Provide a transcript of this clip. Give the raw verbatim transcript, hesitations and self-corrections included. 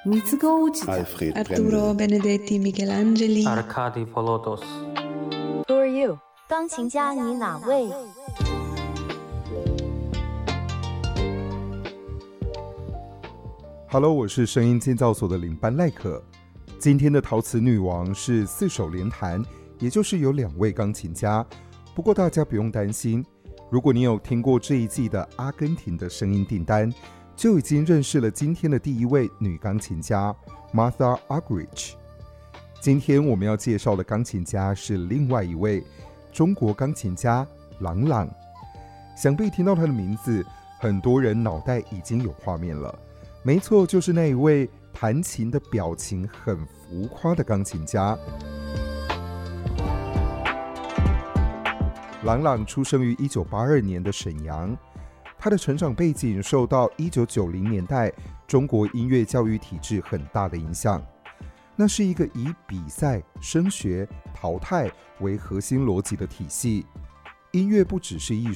Mitsuko Uchida, Alfred Arturo Benedetti Michelangeli, Arkady Polotos. Who are you? 钢琴家你哪位？ Hello， 我是声音建造所的领班赖可。今天的陶瓷女王是四手联弹，也就是有两位钢琴家。不过大家不用担心，如果你有听过这一季的阿根廷的声音订单，就已经认识了今天的第一位女钢琴家 Martha Argerich。今天我们要介绍的钢琴家是另外一位中国钢琴家郎朗。想必听到他的名字，很多人脑袋已经有画面了。没错，就是那一位弹琴的表情很浮夸的钢琴家。郎朗出生于一九八二年的沈阳，他的成长背景受到一九九零年代中国音乐教育体制很大的影响。那是一个以比赛、升学、淘汰为核心逻辑的体系。音乐不只是艺